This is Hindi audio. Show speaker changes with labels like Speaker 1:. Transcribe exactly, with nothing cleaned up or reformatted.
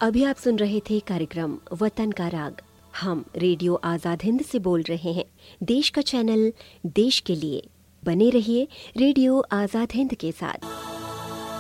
Speaker 1: अभी आप सुन रहे थे कार्यक्रम वतन का राग। हम रेडियो आजाद हिंद से बोल रहे हैं, देश का चैनल, देश के लिए। बने रहिए रेडियो आजाद हिंद के साथ।